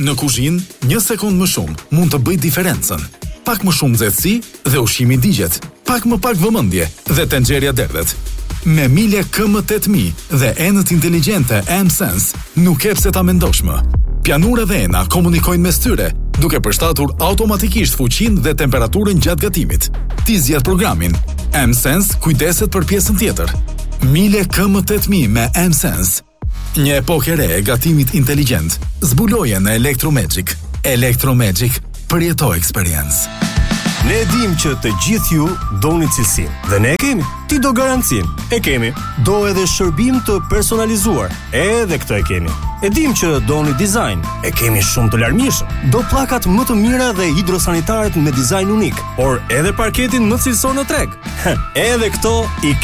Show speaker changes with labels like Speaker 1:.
Speaker 1: Në kuzhinë, 1 sekond më shumë mund të bëjë diferencën. Pak më shumë nxehtësi dhe ushqimi digjet, pak më pak vëmendje dhe tenxheria derdhet. Me Miele KM8000 dhe enët inteligjente M-Sense, nuk e pse ta mendosh më. Pianura dhe ena komunikojnë mes tyre, duke përshtatur automatikisht fuqinë dhe temperaturën gjatë gatimit. Ti zgjedh programin. M-Sense kujdeset për pjesën tjetër. Miele KM8000 me M-Sense. Një epokë e re e gatimit inteligjent. Zbuloje në Electromagic. Electromagic, përjeto experience.
Speaker 2: Ne e dim që të gjithë ju doni cilësinë dhe ne e kemi. Ti do garancinë, e kemi. Do edhe shërbim të personalizuar, edhe këtë e kemi. E dim që doni dizajn, e kemi shumë të larmishëm. Do pllakat më të mira dhe hidrosanitaret me dizajn unik, por edhe parketin më cilësor në treg. Edhe këto i